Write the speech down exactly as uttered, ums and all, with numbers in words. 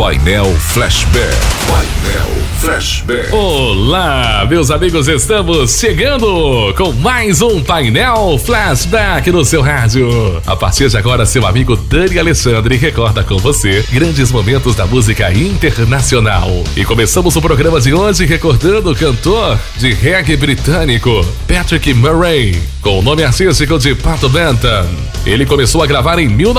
Painel Flashback. Painel Flashback. Olá, meus amigos, estamos chegando com mais um Painel Flashback no seu rádio. A partir de agora, seu amigo Dani Alexandre recorda com você grandes momentos da música internacional. E começamos o programa de hoje recordando o cantor de reggae britânico Patrick Murray, com o nome artístico de Pato Banton. Ele começou a gravar em mil